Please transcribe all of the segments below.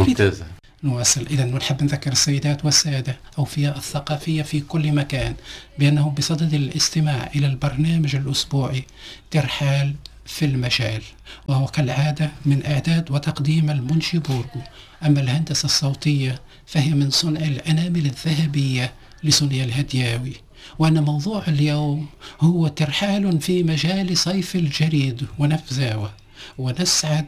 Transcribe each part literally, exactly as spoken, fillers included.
ممتازة. نواصل. إذا نحب نذكر السيدات والسادة أو في الثقافية في كل مكان بأنهم بصدد الاستماع إلى البرنامج الأسبوعي ترحال في المجال، وهو كالعادة من إعداد وتقديم المنشي بورغو. أما الهندسة الصوتية فهي من صنع الأنامل الذهبية لسونيا الهدياوي. وأن موضوع اليوم هو ترحال في مجال صيف الجريد ونفزاوة، ونسعد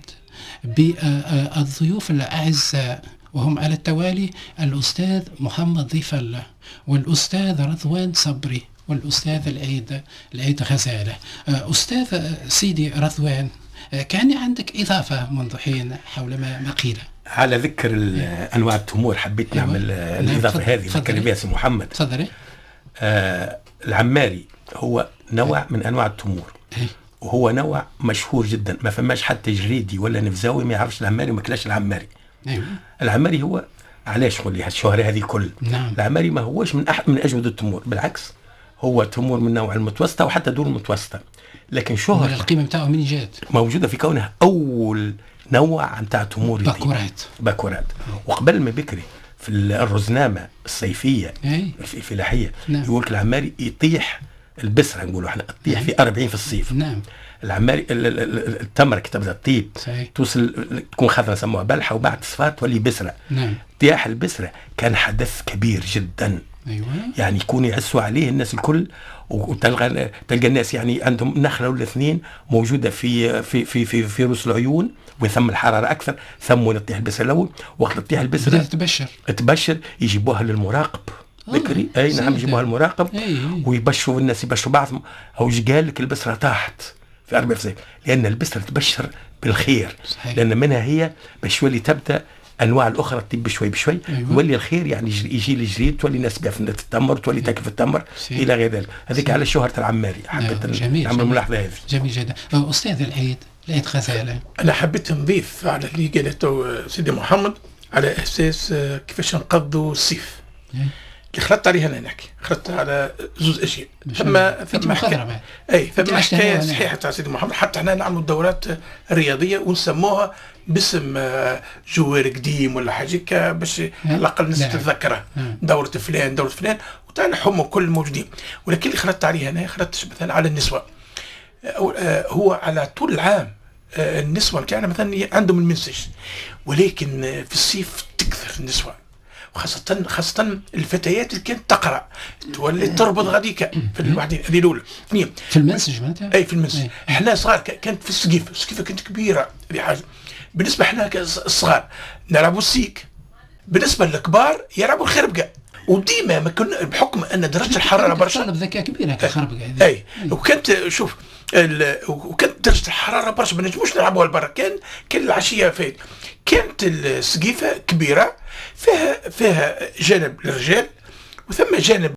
بالضيوف الأعزاء وهم على التوالي الأستاذ محمد ضيف الله والأستاذ رضوان صبري والأستاذ العيد العيد غزالة. أستاذ سيدي رضوان، كان عندك إضافة منذ حين حول ما, ما قيل على ذكر أنواع التمور. حبيت أيوة. نعمل الإضافة نعم. هذه ذكر بها سي محمد. تفضلي. آه العماري هو نوع أي. من أنواع التمور أي. وهو نوع مشهور جدا، ما فماش حتى جريدي ولا نفزاوي ما يعرفش العماري وما كلاش العماري. أيوة. العماري هو علاش نقول لي الشهرة هذه كل نعم. العماري ما هوش من أحد من أجود التمور، بالعكس هو تمور من نوع المتوسطة وحتى دور المتوسطة، لكن شهرة القيمة بتاعه من جات موجودة في كونها أول نوع نتاع تمور باكورات باكورات وقبل ما بكري في الرزنامة الصيفية أي. في فلاحية نعم. يقول العماري يطيح البسرة نقولوا احنا تطيح نعم. في أربعين في الصيف. نعم. العماري التمر كي تبدا تطيب توصل تكون خضرة سموها بلحة وبعد صفات تولي بسرة. نعم. طياح البسرة كان حدث كبير جدا. أيوة. يعني يكونوا يعسوا عليه الناس الكل، وتلقى تلقى الناس يعني عندهم نخله ولا اثنين موجوده في في في في, في رؤوس العيون وين ثم الحراره اكثر، ثم تطيح البسره الاول وقت تطيح البسره تبشر تبشر يجيبوها للمراقب بكري. اي نعم يجيبوها للمراقب ويبشروا الناس يبشروا بعضهم. هو ايش قال لك البسره طاحت في أربع فصيل لان البسره تبشر بالخير. صحيح. لان منها هي باش يولي تبدا انواع الاخرى تطيب بشوي بشوي. أيوة. يولي الخير يعني يجي الجريد تولي الناس بها في التمر تولي تاكل في التمر الى غير ذلك. هذيك على شهره العماري حبيت نعمل الملاحظه هذه. جميل جدا. استاذ العيد العيد غزاله، انا حبيت نضيف على اللي قالته سيدي محمد على اساس كيفاش نقضوا الصيف. أي. اللي خلطت عليها انا نحكي خلطت على زوز اشياء. ثم ثم حكايه اي ثم حكايه صحيحه تاع سيدي محمد. حتى احنا نعملوا دورات رياضيه ونسموها باسم جوار قديم ولا حاجه هكا باش على الاقل الناس تتذكرها. دوره فلان دوره فلان وتاع الحمى كل موجودين. ولكن اللي خلطت عليها انا خلطت مثلا على النسوه. هو على طول العام النسوه نتاعنا مثلا عندهم المنسج، ولكن في الصيف تكثر النسوه، وخاصة خاصة الفتيات اللي كانت تقرأ تولي تربط غاديكا في الوحدين هذه الأولى. اثنين في المنسج معناتها؟ أي في المنسج. احنا صغار كانت في السقيفة، السقيفة كانت كبيرة هذه حاجة. بالنسبة احنا الصغار نلعبوا السيك، بالنسبة للكبار يلعبوا الخربقة. وديما ما كنا بحكم أن درجة الحرارة برشا طلب ذكاء كبير هكا الخربقة هذه. أي وكانت شوف وكانت درجة الحرارة برشا ما نجموش نلعبوها لبرا. كان كان العشية فايت كانت السقيفة كبيرة فيها فيها جانب للرجال وثم جانب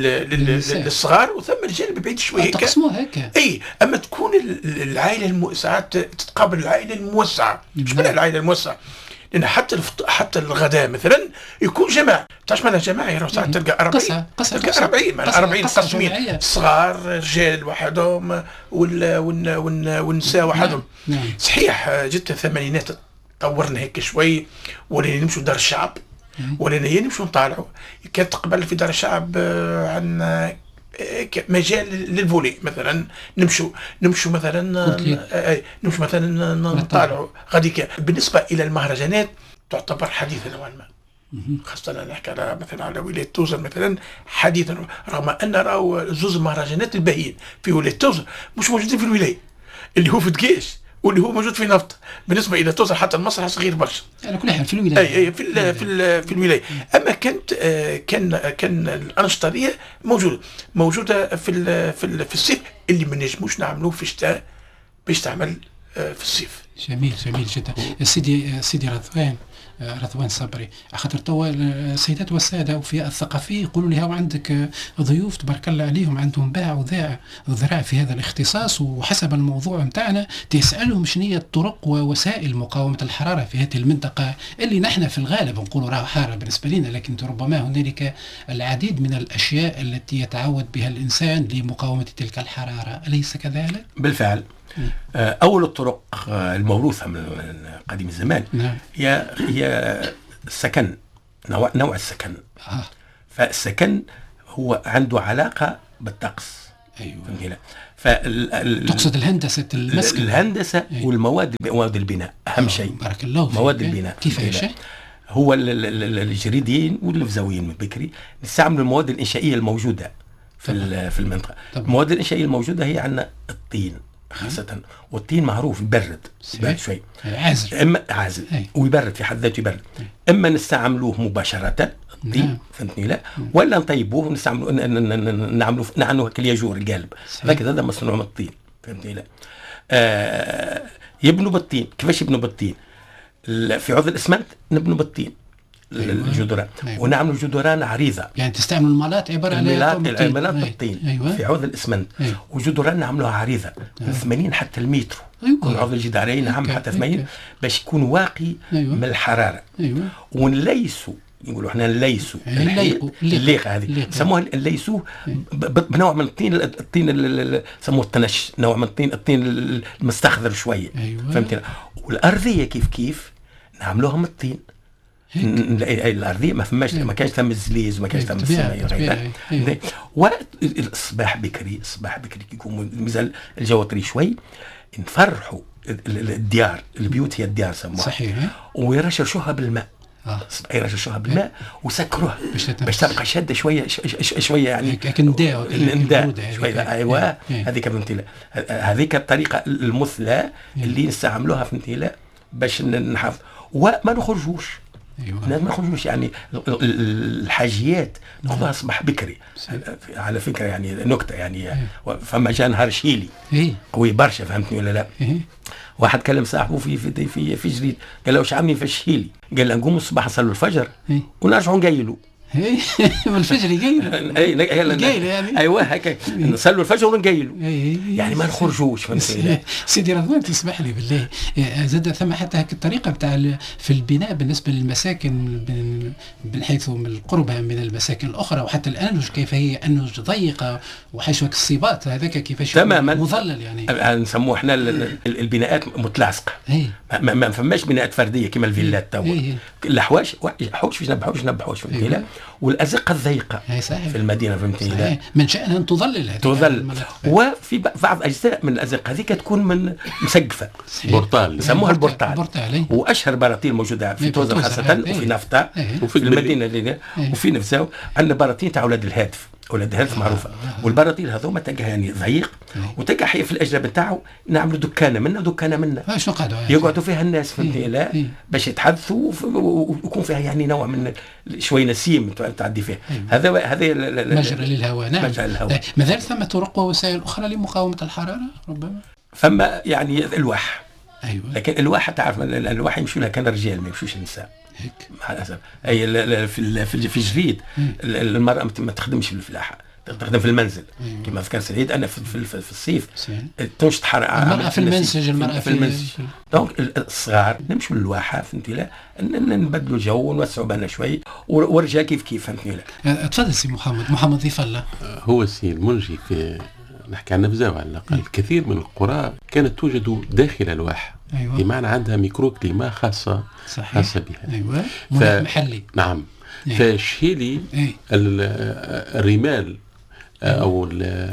للصغار وثم الجانب بعيد شويه هيك تقسموها هيك. اي اما تكون العائله الم... ساعات تتقابل العائله الموسعه. مش معناها العائله الموسعه لان حتى الفط... حتى الغداء مثلا يكون جماعه. تعرف معناها جماعه يروح ساعات تلقى أربعين تلقى أربعين مع أربعين قسمين صغار رجال وحدهم وال... وال... وال... والنساء وحدهم. نعم. صحيح جت الثمانينات طورنا هيك شوي ولينا نمشوا دار الشعب ولينا نمشوا نطالعوا. كانت قبل في دار الشعب عندنا مجال للفولي مثلا نمشوا نمشوا مثلا نمشوا مثلا نطالعوا غاديك. بالنسبه الى المهرجانات تعتبر حديثه نوعا ما، خاصه نحكي على مثلا على ولايه توزر مثلا حديثا، رغم ان راهو زوز المهرجانات الباهيين في ولايه توزر مش موجودين في الولايه اللي هو في دقيش واللي هو موجود في نفط. بالنسبه الى توصل حتى المسرح صغير برشا على كل حال في الولايه. اي اي في ال في ال في الولايه. اما كانت آه كان كان الانشطه دي موجوده موجوده في ال في ال في الصيف اللي ما نجموش نعملوه في الشتاء باش تعمل آه في الصيف. جميل جميل جدا. سيدي سيدي رضوان رضوان صبري، خاطر توا السيدات والساده وفي الثقافيه يقولوا لي هاو عندك ضيوف تبارك الله عليهم عندهم باع وذاع وذراع في هذا الاختصاص، وحسب الموضوع نتاعنا تسالهم شنو هي الطرق ووسائل مقاومه الحراره في هذه المنطقه اللي نحن في الغالب نقولوا راه حاره بالنسبه لنا، لكن ربما هنالك العديد من الاشياء التي يتعود بها الانسان لمقاومه تلك الحراره، اليس كذلك؟ بالفعل اول الطرق الموروثه من قديم الزمان نعم. هي هي السكن، نوع نوع السكن. آه. فالسكن هو عنده علاقه بالطقس. ايوه. فهمتني؟ فال... تقصد الهندسه المسكن. الهندسه أيوة. والمواد، مواد البناء اهم شيء. بارك الله فيك. مواد البناء كيفاش؟ هو الجريديين واللفزاويين من بكري نستعملوا المواد الانشائيه الموجوده في في المنطقه. طبعا. المواد الانشائيه الموجوده هي عندنا الطين خاصه، والطين معروف يبرد يبرد شوي، عازل، اما عازل ويبرد في حد ذاته يبرد. اما نستعملوه مباشره الطين، نعم. فهمتني؟ لا مم. ولا نطيبوه ونستعملوا نعملوا نعنوه كالياجور القالب، لكن هذا مصنوع من الطين. فهمتني؟ لا آه يبنوا بالطين. كيفاش يبنوا بالطين؟ في عوض الاسمنت نبنوا بالطين. أيوة. الجدران. أيوة. ونعملوا جدران عريضه، يعني تستعملوا المالات عباره عن المالات المالات بالطين. أيوة. في عوض الاسمنت. أيوة. وجدران نعملوها عريضه من أيوة. ثمانين حتى المتر. يكون أيوة. عوض الجدارين نعم حتى ثمانين باش يكون واقي. أيوة. من الحراره. أيوة. ونليسوا، يقولوا احنا نليسوا الليقه هذه سموها نليسوه بنوع من الطين، الطين سموه التنش، نوع من الطين، الطين المستخضر شويه. أيوة. فهمتني؟ والارضيه كيف كيف نعملوها من الطين. الارضيه ما فماش، ما كانش تم الزليز وما كانش تم السماء. والصباح بكري، الصباح بكري يكون مازال الجو طري شوي، نفرحوا الديار، البيوت هي الديار سموها. صحيح. ويرششوها بالماء. اه يرششوها بالماء وسكروها باش تبقى شاده شويه شويه، يعني كنداء كنداء شويه. ايوه هذيك فهمتي؟ هذيك الطريقه المثلى اللي نستعملوها فهمتي؟ باش نحافظ وما نخرجوش. أيوة. ما نخرجوش، يعني الحاجيات ناخذها صباح بكري. على فكره يعني نكته، يعني أيوة. فما جاء نهار شيلي إيه؟ قوي برشا، فهمتني ولا لا؟ إيه؟ واحد كلم صاحبه في في في, في جريد، قال له واش عاملين في الشيلي؟ قال له نقوم الصباح نصلوا الفجر إيه؟ ونرجعوا نقيلوا. والفجر يقيلوا. اي يعني ايوه هكا نصلوا الفجر ونقيلوا، يعني ما نخرجوش. فهمتني؟ سيدي رضوان تسمح لي بالله، زاد ثم حتى هيك الطريقه بتاع في البناء بالنسبه للمساكن من حيث من قربها من المساكن الاخرى، وحتى الانوج كيف هي انوج ضيقه وحشوك الصيبات هذاك كيفاش تماما مظلل، يعني نسموه احنا البناءات متلاصقه. ما, ما فماش بناءات فرديه كما الفيلات توا. الحواش حوش باش نبحوش نبحوش فهمتني؟ والازقه الضيقه في المدينه فهمتني؟ من شأنها ان تظلل هذه تظل. وفي بعض اجزاء من الازقه هذيك تكون من مسقفه، بورتال نسموها البورتال. واشهر براطيل موجوده في توزر خاصه وفي نفطه وفي المدينه اللي وفي نفسه. عندنا براطيل تاع اولاد الهاتف، اولاد الهاتف معروفه. والبراطيل هذوما تلقى يعني ضيق، وتلقى حي في الاجناب نتاعو نعملوا دكانه منه ودكانه منه يقعدوا فيها الناس فهمتني؟ لا باش يتحدثوا ويكون فيها يعني نوع من شوي نسيم تعدي فيه. هذا هذا مجرى للهواء. نعم مجرى للهواء. مازال ثم طرق ووسائل اخرى لمقاومه الحراره ربما؟ فما يعني الواح. ايوه. لكن الواح تعرف الواح يمشوا لها كان رجال ما يمشوش النساء مع الاسف. اي في في جريد المراه ما تخدمش في الفلاحه، تخدم في المنزل. أيوة. كما ذكر سعيد انا في, في, في الصيف تنشط حراره المراه في المنسج، المراه في المنسج. دونك الصغار نمشوا للواحه فهمتي؟ لا نبدلوا الجو ونوسعوا بالنا شوي، والرجال كيف كيف فهمتني؟ لا تفضل سي محمد. محمد ضيف الله. هو السي المنجي في نحكي عن نبذه على الاقل. الكثير من القرى كانت توجد داخل الواحة. أيوة. بمعنى عندها ميكرو كليما خاصه. صحيح. خاصه بها. ايوه ف... محلي. نعم. أيوة. فالشيلي أيوة. الرمال او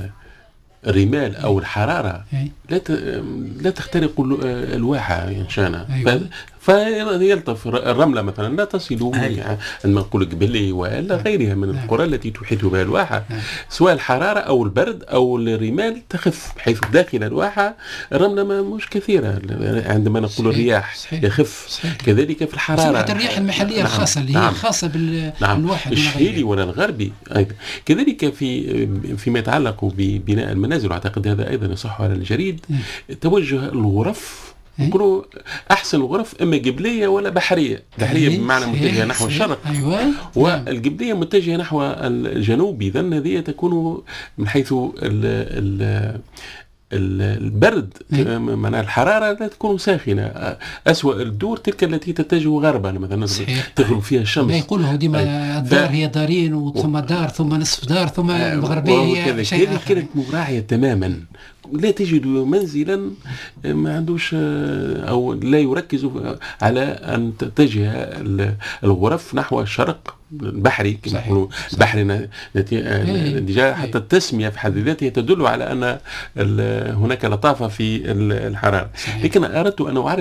الرمال او الحراره أيوة. لا لا تخترق الواحه ان شاء أيوة. فيلطف الرمله مثلا لا تصل. أيوة. عندما نقول قبلي ولا غيرها من أيوة. القرى التي تحيط بها الواحه. أيوة. سواء الحراره او البرد او الرمال تخف، بحيث داخل الواحه الرمله ما مش كثيره. عندما نقول الرياح صحيح. يخف صحيح. كذلك في الحراره حتى الرياح المحليه نعم. الخاصه اللي هي نعم. خاصه بالواحه. نعم. الشيلي ولا الغربي أيضا. كذلك في فيما يتعلق ببناء المنازل، واعتقد هذا ايضا يصح على الجريد. أيوة. توجه الغرف نقولوا احسن الغرف اما قبليه ولا بحريه. بحريه بمعنى متجهه نحو الشرق. أيوة. والقبليه متجهه نحو الجنوب. اذا هذه تكون من حيث ال ال البرد معناها الحراره لا تكون ساخنه. اسوأ الدور تلك التي تتجه غربا مثلا تغرب فيها الشمس. ما يقولوا ديما الدار هي دارين وثم دار ثم نصف دار ثم الغربيه هي شيء اخر. كانت مراعيه تماما لا تجد منزلا ما عندوش أو لا يركز على أن تتجه الغرف نحو الشرق البحري كما يقولوا البحري نتيجة حتى التسمية في حد ذاتها تدل على أن هناك لطافة في الحرارة. لكن أردت أن أعرف